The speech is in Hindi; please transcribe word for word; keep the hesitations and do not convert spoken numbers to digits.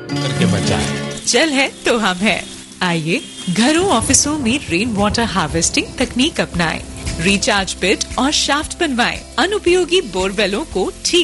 करके बचाएं। जल है तो हम है। आइए घरों ऑफिसों में रेन वाटर हार्वेस्टिंग तकनीक अपनाएं, रिचार्ज पिट और शाफ्ट बनवाएं, अनुपयोगी बोरवेलों को ठीक